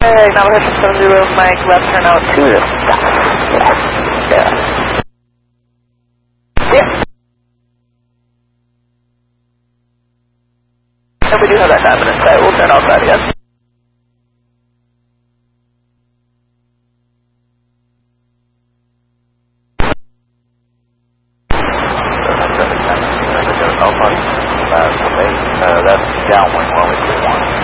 Navajo 70, Mike, left turn out to the stop. Yeah. And we do have that 9 minutes sight. We'll turn outside again. That's downwind, 1 1.